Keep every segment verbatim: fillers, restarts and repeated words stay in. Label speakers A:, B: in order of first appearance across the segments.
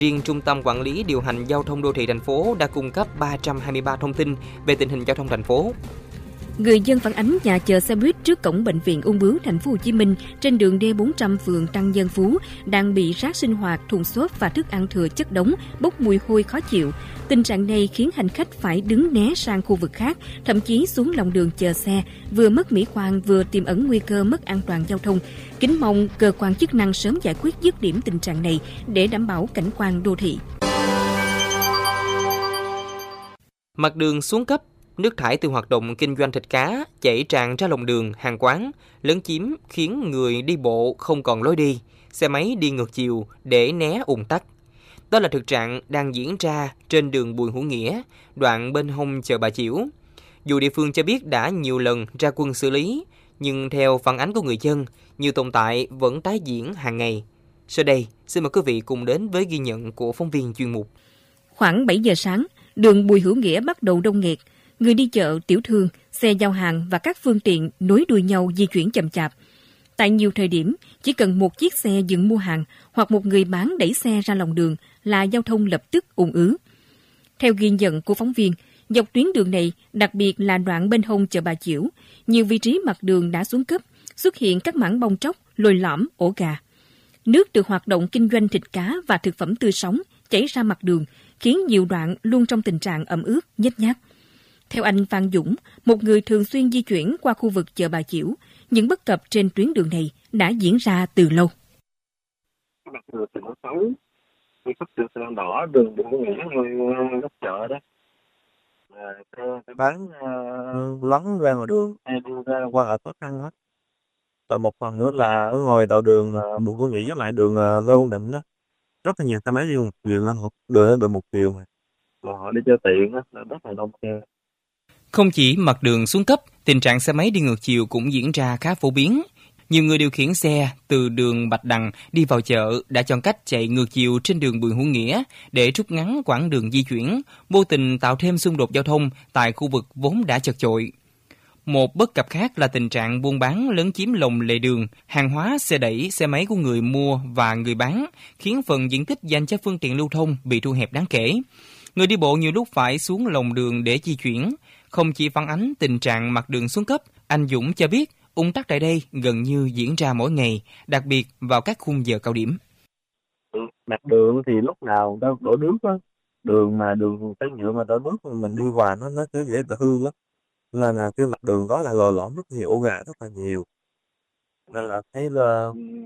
A: Riêng Trung tâm Quản lý Điều hành Giao thông Đô thị thành phố đã cung cấp ba trăm hai mươi ba thông tin về tình hình giao thông thành phố.
B: Người dân phản ánh nhà chờ xe buýt trước cổng bệnh viện Ung bướu thành phố Hồ Chí Minh trên đường D bốn trăm phường Tăng Nhân Phú đang bị rác sinh hoạt, thùng xốp và thức ăn thừa chất đống, bốc mùi hôi khó chịu. Tình trạng này khiến hành khách phải đứng né sang khu vực khác, thậm chí xuống lòng đường chờ xe, vừa mất mỹ quan vừa tiềm ẩn nguy cơ mất an toàn giao thông. Kính mong cơ quan chức năng sớm giải quyết dứt điểm tình trạng này để đảm bảo cảnh quan đô thị.
A: Mặt đường xuống cấp, nước thải từ hoạt động kinh doanh thịt cá chảy tràn ra lòng đường, hàng quán, lấn chiếm khiến người đi bộ không còn lối đi, xe máy đi ngược chiều để né ùn tắc. Đó là thực trạng đang diễn ra trên đường Bùi Hữu Nghĩa, đoạn bên hông chợ Bà Chiểu. Dù địa phương cho biết đã nhiều lần ra quân xử lý, nhưng theo phản ánh của người dân, nhiều tồn tại vẫn tái diễn hàng ngày. Sau đây, xin mời quý vị cùng đến với ghi nhận của phóng viên chuyên mục.
B: Khoảng bảy giờ sáng, đường Bùi Hữu Nghĩa bắt đầu đông nghẹt. Người đi chợ, tiểu thương, xe giao hàng và các phương tiện nối đuôi nhau di chuyển chậm chạp. Tại nhiều thời điểm, chỉ cần một chiếc xe dừng mua hàng hoặc một người bán đẩy xe ra lòng đường là giao thông lập tức ùn ứ. Theo ghi nhận của phóng viên, dọc tuyến đường này, đặc biệt là đoạn bên hông chợ Bà Chiểu, nhiều vị trí mặt đường đã xuống cấp, xuất hiện các mảng bong tróc, lồi lõm, ổ gà. Nước từ hoạt động kinh doanh thịt cá và thực phẩm tươi sống chảy ra mặt đường, khiến nhiều đoạn luôn trong tình trạng ẩm ướt, nhếch nhác. Theo anh Phan Dũng, một người thường xuyên di chuyển qua khu vực chợ Bà Chiểu, những bất cập trên tuyến đường này đã diễn ra từ lâu.
C: Mặt đường thì nó xấu, như cấp đường sơn đỏ, đường Bùi Hữu Nghĩa, người góc chợ đó. Cái bán uh, lấn ra ngoài đường, hay đi ra qua là khó khăn hết. Rồi một phần nữa là ở ngoài đầu đường uh, Bùi Hữu Nghĩa với lại đường uh, Lê Văn Định đó, rất là nhiều xe máy đi một chiều, đường đường một chiều mà. Mà họ đi cho tiện á, là rất là đông xe.
A: Không chỉ mặt đường xuống cấp, tình trạng xe máy đi ngược chiều cũng diễn ra khá phổ biến. Nhiều người điều khiển xe từ đường Bạch Đằng đi vào chợ đã chọn cách chạy ngược chiều trên đường Bùi Hữu Nghĩa để rút ngắn quãng đường di chuyển, vô tình tạo thêm xung đột giao thông tại khu vực vốn đã chật chội. Một bất cập khác là tình trạng buôn bán lấn chiếm lòng lề đường, hàng hóa, xe đẩy, xe máy của người mua và người bán, khiến phần diện tích dành cho phương tiện lưu thông bị thu hẹp đáng kể. Người đi bộ nhiều lúc phải xuống lòng đường để di chuyển. Không chỉ phản ánh tình trạng mặt đường xuống cấp, anh Dũng cho biết ùn tắc tại đây gần như diễn ra mỗi ngày, đặc biệt vào các khung giờ cao điểm.
C: Mặt đường thì lúc nào đâu đổ nước á, đường mà đường cái nhựa mà đổ nước mà mình đi qua nó nó cứ dễ bị hư lắm, nên là cái mặt đường đó là lồi lõm rất nhiều, ổ gà rất là nhiều, nên là thấy là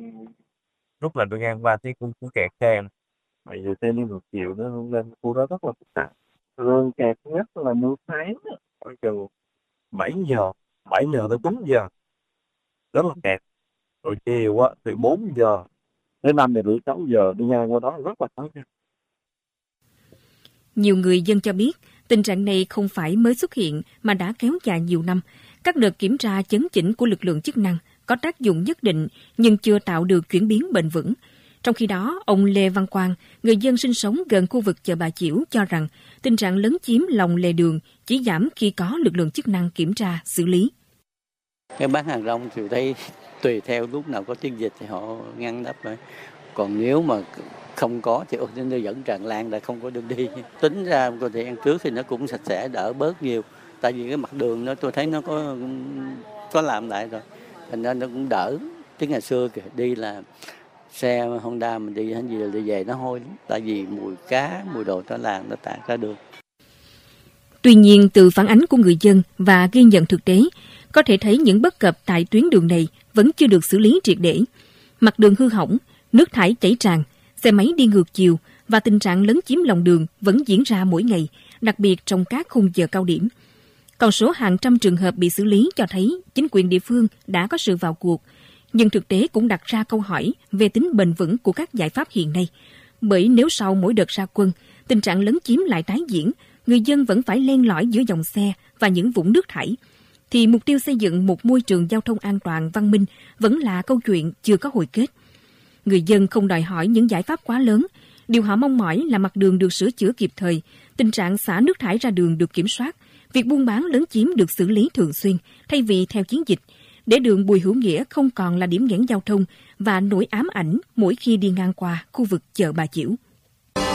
C: lúc là đi ngang qua thì cũng cũng kẹt xe, bây giờ xe đi ngược chiều nó lên khu đó rất là phức tạp. Rồi kẹt nhất là nửa tháng, khoảng chừng bảy giờ, bảy giờ tới chín giờ, rất là kẹt. Rồi chiều á từ bốn giờ đến năm giờ rưỡi sáu giờ đi ngang qua đó rất là khó khăn.
B: Nhiều người dân cho biết tình trạng này không phải mới xuất hiện mà đã kéo dài nhiều năm. Các đợt kiểm tra chấn chỉnh của lực lượng chức năng có tác dụng nhất định nhưng chưa tạo được chuyển biến bền vững. Trong khi đó, ông Lê Văn Quang, người dân sinh sống gần khu vực chợ Bà Chiểu cho rằng tình trạng lấn chiếm lòng lề đường chỉ giảm khi có lực lượng chức năng kiểm tra, xử lý.
D: Cái bán hàng rong thì thấy tùy theo lúc nào có chiến dịch thì họ ngăn đắp rồi. Còn nếu mà không có thì nó vẫn tràn lan là không có đường đi. Tính ra một thời gian trước thì nó cũng sạch sẽ đỡ bớt nhiều. Tại vì cái mặt đường nó tôi thấy nó có có làm lại rồi. Thành ra nó cũng đỡ. Chứ ngày xưa kìa đi là xe Honda mình đi hay gì là đi về nó hôi lắm. Tại vì mùi cá, mùi đồ nó làm nó tản ra được.
B: Tuy nhiên, từ phản ánh của người dân và ghi nhận thực tế, có thể thấy những bất cập tại tuyến đường này vẫn chưa được xử lý triệt để. Mặt đường hư hỏng, nước thải chảy tràn, xe máy đi ngược chiều và tình trạng lấn chiếm lòng đường vẫn diễn ra mỗi ngày, đặc biệt trong các khung giờ cao điểm. Con số hàng trăm trường hợp bị xử lý cho thấy chính quyền địa phương đã có sự vào cuộc, nhưng thực tế cũng đặt ra câu hỏi về tính bền vững của các giải pháp hiện nay. Bởi nếu sau mỗi đợt ra quân, tình trạng lấn chiếm lại tái diễn, người dân vẫn phải len lỏi giữa dòng xe và những vũng nước thải, thì mục tiêu xây dựng một môi trường giao thông an toàn, văn minh vẫn là câu chuyện chưa có hồi kết. Người dân không đòi hỏi những giải pháp quá lớn. Điều họ mong mỏi là mặt đường được sửa chữa kịp thời, tình trạng xả nước thải ra đường được kiểm soát, việc buôn bán lấn chiếm được xử lý thường xuyên thay vì theo chiến dịch, để đường Bùi Hữu Nghĩa không còn là điểm nghẽn giao thông và nỗi ám ảnh mỗi khi đi ngang qua khu vực chợ Bà Chiểu.